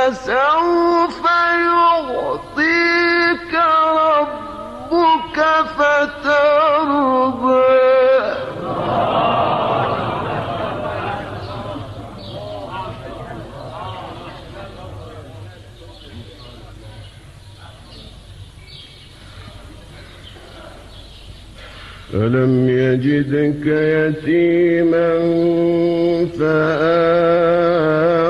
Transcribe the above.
سوف يعطيك ربك فترضى. ألم يجدك يتيما فآوى